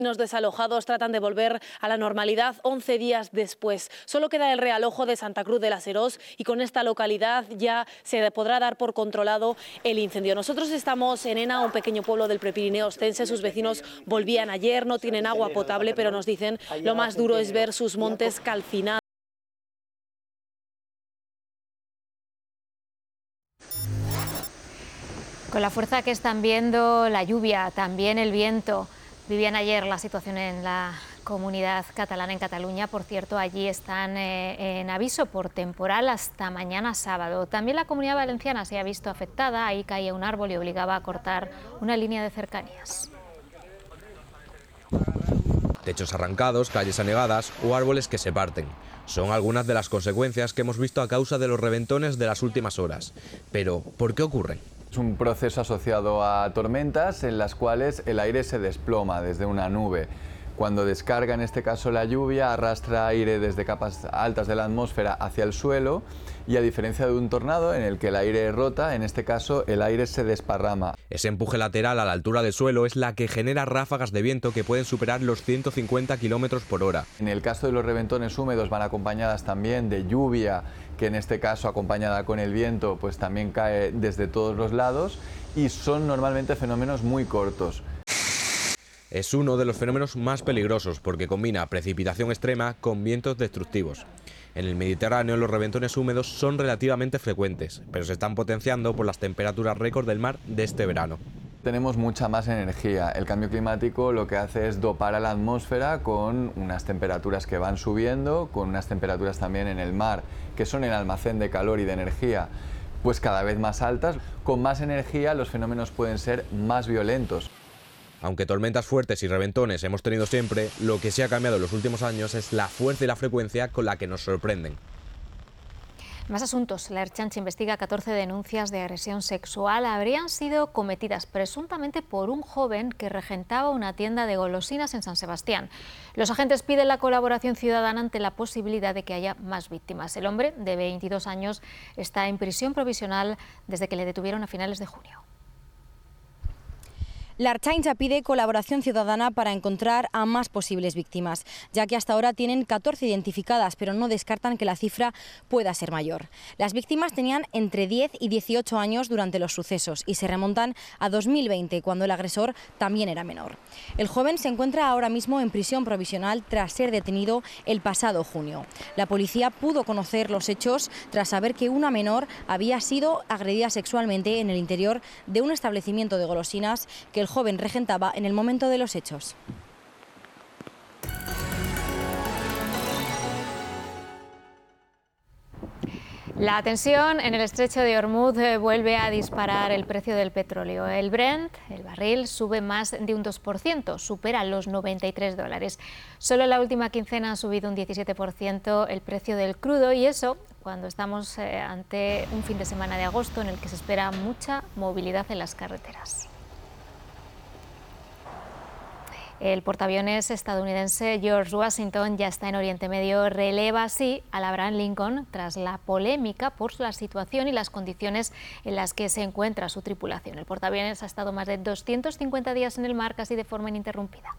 Los desalojados tratan de volver a la normalidad 11 días después. Solo queda el realojo de Santa Cruz de la Serós y con esta localidad ya se podrá dar por controlado el incendio. Nosotros estamos en Ena, un pequeño pueblo del Prepirineo ostense. Sus vecinos volvían ayer, no tienen agua potable, pero nos dicen lo más duro es ver sus montes calcinados. Con la fuerza que están viendo, la lluvia, también el viento. Vivían ayer la situación en la comunidad catalana en Cataluña. Por cierto, allí están en aviso por temporal hasta mañana sábado. También la Comunidad Valenciana se ha visto afectada. Ahí caía un árbol y obligaba a cortar una línea de cercanías. Techos arrancados, calles anegadas o árboles que se parten. Son algunas de las consecuencias que hemos visto a causa de los reventones de las últimas horas. Pero, ¿por qué ocurren? Es un proceso asociado a tormentas en las cuales el aire se desploma desde una nube. Cuando descarga, en este caso la lluvia, arrastra aire desde capas altas de la atmósfera hacia el suelo y, a diferencia de un tornado en el que el aire rota, en este caso el aire se desparrama. Ese empuje lateral a la altura del suelo es la que genera ráfagas de viento que pueden superar los 150 km por hora. En el caso de los reventones húmedos van acompañadas también de lluvia, que en este caso, acompañada con el viento, pues también cae desde todos los lados y son normalmente fenómenos muy cortos. Es uno de los fenómenos más peligrosos porque combina precipitación extrema con vientos destructivos. En el Mediterráneo los reventones húmedos son relativamente frecuentes, pero se están potenciando por las temperaturas récord del mar de este verano. Tenemos mucha más energía. El cambio climático lo que hace es dopar a la atmósfera con unas temperaturas que van subiendo, con unas temperaturas también en el mar, que son el almacén de calor y de energía, pues cada vez más altas. Con más energía los fenómenos pueden ser más violentos. Aunque tormentas fuertes y reventones hemos tenido siempre, lo que sí ha cambiado en los últimos años es la fuerza y la frecuencia con la que nos sorprenden. Más asuntos. La Ertzaintza investiga 14 denuncias de agresión sexual. Habrían sido cometidas presuntamente por un joven que regentaba una tienda de golosinas en San Sebastián. Los agentes piden la colaboración ciudadana ante la posibilidad de que haya más víctimas. El hombre, de 22 años, está en prisión provisional desde que le detuvieron a finales de junio. La Ertzaintza pide colaboración ciudadana para encontrar a más posibles víctimas, ya que hasta ahora tienen 14 identificadas, pero no descartan que la cifra pueda ser mayor. Las víctimas tenían entre 10 y 18 años durante los sucesos y se remontan a 2020, cuando el agresor también era menor. El joven se encuentra ahora mismo en prisión provisional tras ser detenido el pasado junio. La policía pudo conocer los hechos tras saber que una menor había sido agredida sexualmente en el interior de un establecimiento de golosinas que el joven regentaba en el momento de los hechos. La tensión en el estrecho de Hormuz vuelve a disparar el precio del petróleo. El Brent, el barril, sube más de un 2%, supera los $93. Solo en la última quincena ha subido un 17% el precio del crudo, y eso cuando estamos ante un fin de semana de agosto en el que se espera mucha movilidad en las carreteras. El portaaviones estadounidense George Washington ya está en Oriente Medio, releva así al Abraham Lincoln tras la polémica por la situación y las condiciones en las que se encuentra su tripulación. El portaaviones ha estado más de 250 días en el mar, casi de forma ininterrumpida.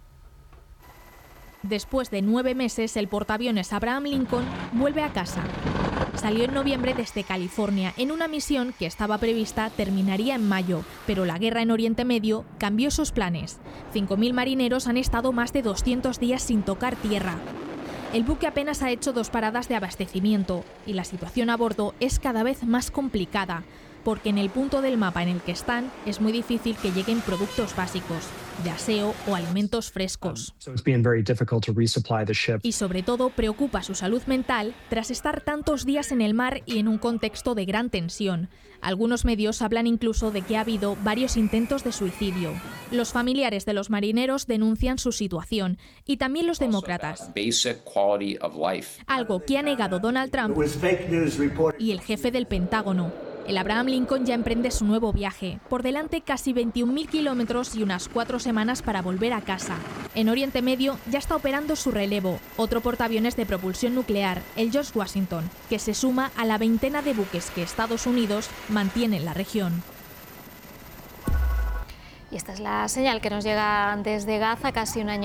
Después de 9 meses, el portaaviones Abraham Lincoln vuelve a casa. Salió en noviembre desde California en una misión que estaba prevista terminaría en mayo, pero la guerra en Oriente Medio cambió sus planes. 5.000 marineros han estado más de 200 días sin tocar tierra. El buque apenas ha hecho 2 paradas de abastecimiento y la situación a bordo es cada vez más complicada, porque en el punto del mapa en el que están es muy difícil que lleguen productos básicos, de aseo o alimentos frescos. Y sobre todo preocupa su salud mental tras estar tantos días en el mar y en un contexto de gran tensión. Algunos medios hablan incluso de que ha habido varios intentos de suicidio. Los familiares de los marineros denuncian su situación, y también los demócratas. Algo que ha negado Donald Trump y el jefe del Pentágono. El Abraham Lincoln ya emprende su nuevo viaje. Por delante casi 21.000 kilómetros y unas 4 semanas para volver a casa. En Oriente Medio ya está operando su relevo, otro portaaviones de propulsión nuclear, el George Washington, que se suma a la veintena de buques que Estados Unidos mantiene en la región. Y esta es la señal que nos llega desde Gaza casi un año